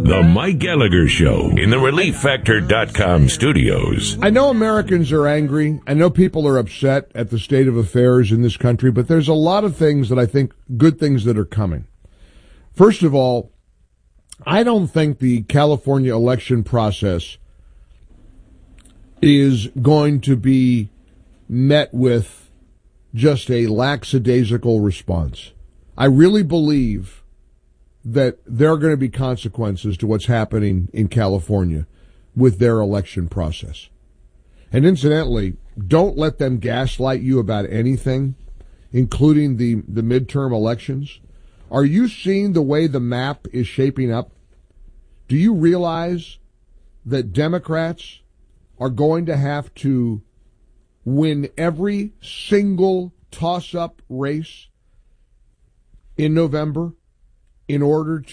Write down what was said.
The Mike Gallagher Show in the ReliefFactor.com studios. I know Americans are angry. I know people are upset at the state of affairs in this country, but there's a lot of things that I think, good things that are coming. First of all, I don't think the California election process is going to be met with just a lackadaisical response. I really believe that there are going to be consequences to what's happening in California with their election process. And incidentally, don't let them gaslight you about anything, including the midterm elections. Are you seeing the way the map is shaping up? Do you realize that Democrats are going to have to win every single toss-up race in November in order